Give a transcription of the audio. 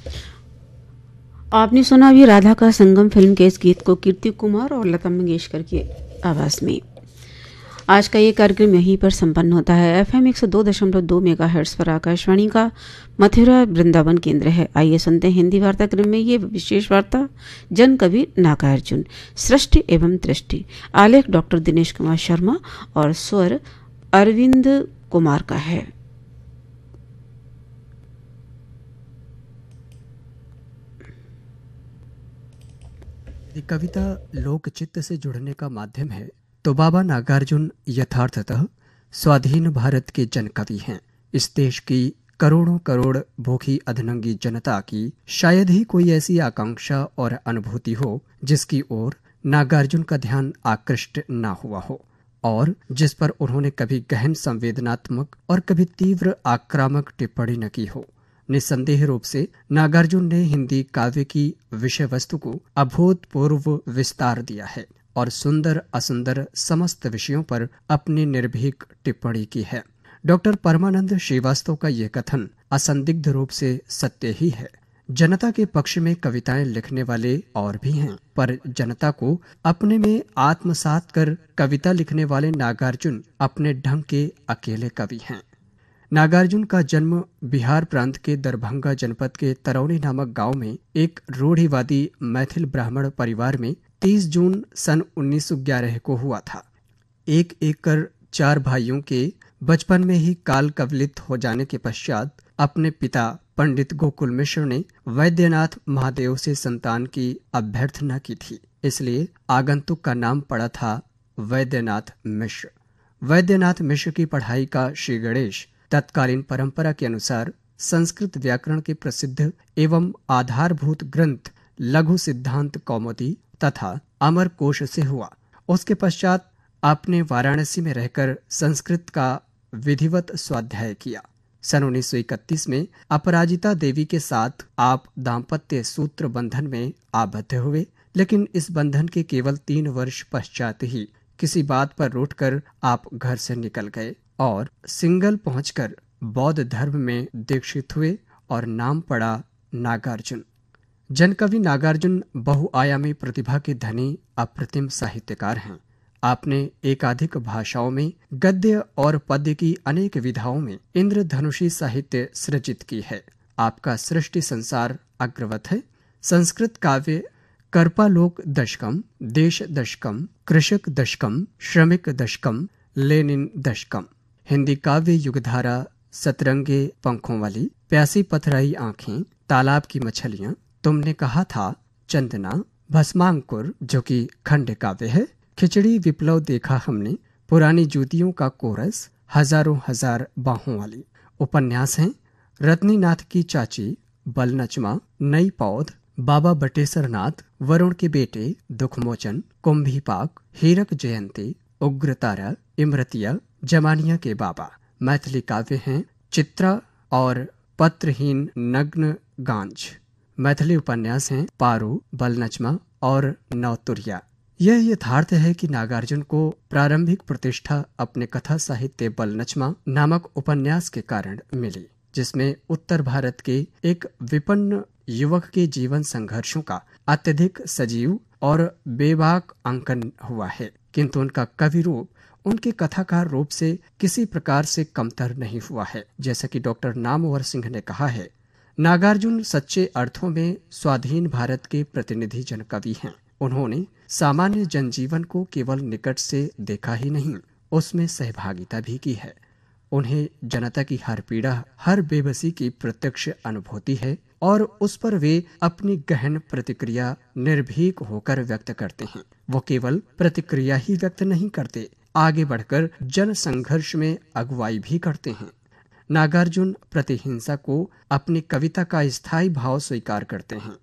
आपने सुना अभी राधा का संगम फिल्म के इस गीत को कीर्ति कुमार और लता मंगेशकर की आवाज में। आज का ये कार्यक्रम यहीं पर संपन्न होता है। FM 102.2 मेगाहर्ट्ज पर आकाशवाणी का मथुरा वृंदावन केंद्र है। आइए सुनते हैं हिंदी वार्ताक्रम में ये विशेष वार्ता जन कवि नागार्जुन, सृष्टि एवं दृष्टि। आलेख डॉक्टर दिनेश कुमार शर्मा और स्वर अरविंद कुमार का है। यदि कविता लोक चित्त से जुड़ने का माध्यम है तो बाबा नागार्जुन यथार्थतः स्वाधीन भारत के जन कवि हैं। इस देश की करोड़ों करोड़ भूखी अधनंगी जनता की शायद ही कोई ऐसी आकांक्षा और अनुभूति हो जिसकी ओर नागार्जुन का ध्यान आकृष्ट न हुआ हो और जिस पर उन्होंने कभी गहन संवेदनात्मक और कभी तीव्र आक्रामक टिप्पणी न की हो। निस्संदेह रूप से नागार्जुन ने हिंदी काव्य की विषय वस्तु को अभूतपूर्व विस्तार दिया है और सुंदर असुंदर समस्त विषयों पर अपनी निर्भीक टिप्पणी की है। डॉक्टर परमानंद श्रीवास्तव का यह कथन असंदिग्ध रूप से सत्य ही है। जनता के पक्ष में कविताएं लिखने वाले और भी हैं, पर जनता को अपने में आत्मसात कर कविता लिखने वाले नागार्जुन अपने ढंग के अकेले कवि हैं। नागार्जुन का जन्म बिहार प्रांत के दरभंगा जनपद के तरौनी नामक गांव में एक रूढ़िवादी मैथिल ब्राह्मण परिवार में 30 जून सन 1911 को हुआ था। एक एक कर 4 भाइयों के बचपन में ही काल कवलित हो जाने के पश्चात अपने पिता पंडित गोकुल मिश्र ने वैद्यनाथ महादेव से संतान की अभ्यर्थना की थी, इसलिए आगंतुक का नाम पड़ा था वैद्यनाथ मिश्र। वैद्यनाथ मिश्र की पढ़ाई का श्री गणेश तत्कालीन परंपरा के अनुसार संस्कृत व्याकरण के प्रसिद्ध एवं आधारभूत ग्रंथ लघु सिद्धांत कौमुदी तथा अमर कोश से हुआ। उसके पश्चात आपने वाराणसी में रहकर संस्कृत का विधिवत स्वाध्याय किया। सन 1931 में अपराजिता देवी के साथ आप दाम्पत्य सूत्र बंधन में आबद्ध हुए, लेकिन इस बंधन के केवल 3 वर्ष पश्चात ही किसी बात पर रूठकर आप घर से निकल गए और सिंगल पहुंचकर बौद्ध धर्म में दीक्षित हुए और नाम पड़ा नागार्जुन। जनकवि नागार्जुन बहुआयामी प्रतिभा के धनी अप्रतिम साहित्यकार हैं। आपने एकाधिक भाषाओं में गद्य और पद्य की अनेक विधाओं में इंद्रधनुषी साहित्य सृजित की है। आपका सृष्टि संसार अग्रवत है। संस्कृत काव्य कर्पालोक दशकम, देश दशकम, कृषक दशकम, श्रमिक दशकम, लेनिन दशकम। हिंदी काव्य युगधारा सतरंगे पंखों वाली, प्यासी पथराई आंखें, तालाब की मछलियां, तुमने कहा था, चंदना, भस्मांकुर जो कि खंड काव्य है, खिचड़ी विप्लव देखा हमने, पुरानी जूतियों का कोरस, हजारों हजार बाहों वाली। उपन्यास हैं रत्नीनाथ की चाची, बलनचमा, नई पौध, बाबा बटेसर नाथ, वरुण के बेटे, दुखमोचन, कुंभी पाक, हीरक जयंती, उग्रतारा, इमरतिया, जमानिया के बाबा। मैथिली काव्य हैं चित्रा और पत्रहीन नग्न गांज। मैथिली उपन्यास हैं पारू, बलनचमा और नवतुरिया। यह यथार्थ है कि नागार्जुन को प्रारंभिक प्रतिष्ठा अपने कथा साहित्य बलनचमा नामक उपन्यास के कारण मिली, जिसमें उत्तर भारत के एक विपन्न युवक के जीवन संघर्षों का अत्यधिक सजीव और बेबाक अंकन हुआ है, किंतु उनका कवि रूप उनके कथाकार रूप से किसी प्रकार से कमतर नहीं हुआ है। जैसा कि डॉक्टर नामवर सिंह ने कहा है, नागार्जुन सच्चे अर्थों में स्वाधीन भारत के प्रतिनिधि जनकवि हैं। उन्होंने सामान्य जनजीवन को केवल निकट से देखा ही नहीं, उसमें सहभागिता भी की है। उन्हें जनता की हर पीड़ा, हर बेबसी की प्रत्यक्ष अनुभूति है और उस पर वे अपनी गहन प्रतिक्रिया निर्भीक होकर व्यक्त करते हैं। वो केवल प्रतिक्रिया ही व्यक्त नहीं करते, आगे बढ़कर जन संघर्ष में अगुवाई भी करते हैं। नागार्जुन प्रतिहिंसा को अपनी कविता का स्थायी भाव स्वीकार करते हैं।